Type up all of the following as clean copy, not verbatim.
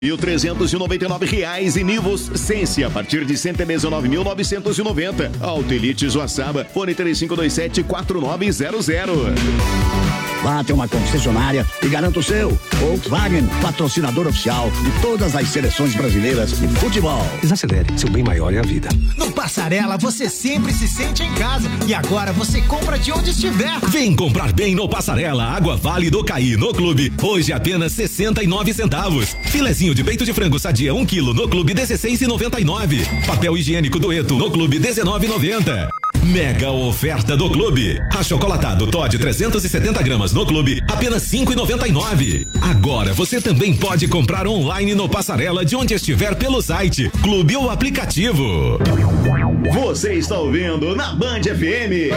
R$1.399 e Nivus Sense a partir de 119.990. Auto Elite Joaçaba, fone 3527-4900. Vá até uma concessionária e garanta o seu. Volkswagen, patrocinador oficial de todas as seleções brasileiras de futebol. Desacelere, seu bem maior é a vida. No Passarela você sempre se sente em casa e agora você compra de onde estiver. Vem comprar bem no Passarela, Água Vale do Caí no Clube. Hoje apenas 69 centavos. Filezinho de peito de frango sadia 1 kg no Clube 16,99. Papel higiênico Dueto no Clube 19,90. Mega oferta do Clube. Achocolatado Toddy 370 gramas no Clube, apenas 5,99. Agora você também pode comprar online no Passarela de onde estiver pelo site, Clube ou aplicativo. Você está ouvindo na Band FM.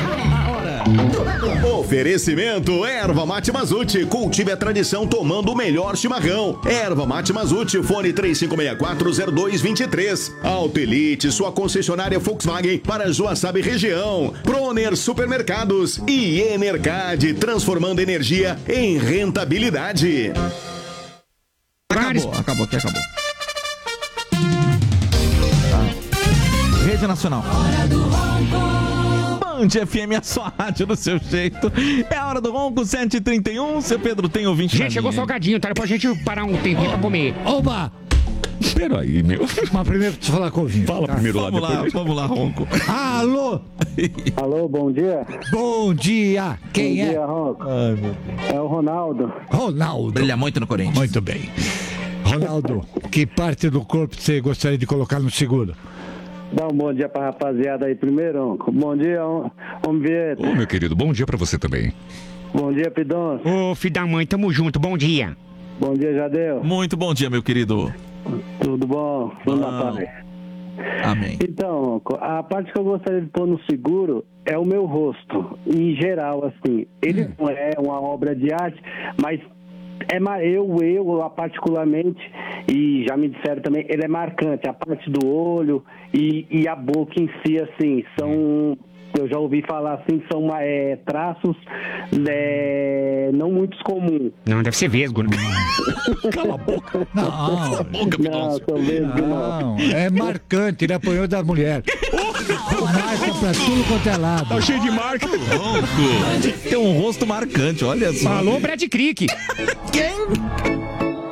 Oferecimento Erva Mate Mazute. Cultive a tradição tomando o melhor chimarrão. Erva Mate Mazute, fone 35640223. Auto Elite, sua concessionária Volkswagen para Joaçaba e região. Proner Supermercados e Enercad, transformando energia em rentabilidade. Acabou. Rede Nacional. Band FM, a sua rádio do seu jeito. É a hora do ronco, 7h31. Seu Pedro tem ouvinte. Gente, chegou salgadinho, tá? Depois a gente parar um tempinho pra comer. Oba! Espera aí, meu. Mas primeiro preciso falar com o ouvinte. Fala primeiro lá, vamos lá, Ronco. Alô? Alô, bom dia. Bom dia. Quem bom é? Dia, Ronco. Ai, meu... É o Ronaldo. Brilha muito no Corinthians. Muito bem. Ronaldo, que parte do corpo você gostaria de colocar no seguro? Dá um bom dia pra rapaziada aí primeiro, Ronco. Bom dia, homem Vieta. Ô, meu querido, bom dia pra você também. Bom dia, Pidon. Ô, filho da mãe, tamo junto, bom dia. Bom dia, Jadeu. Muito bom dia, meu querido. Tudo bom? Tudo na paz. Amém. Então, a parte que eu gostaria de pôr no seguro é o meu rosto. Em geral, assim, ele não é uma obra de arte, mas eu particularmente, e já me disseram também, ele é marcante. A parte do olho e a boca em si, assim, são... Eu já ouvi falar assim, são traços não muito comuns. Não, deve ser vesgo, né? Cala a boca. Não, sou vesgo, não. É marcante, ele apanhou da mulher. Marca pra tudo quanto é lado. Tá cheio de marca. Ronco. Tem um rosto marcante, olha só. Alô, Brad Crick. Quem?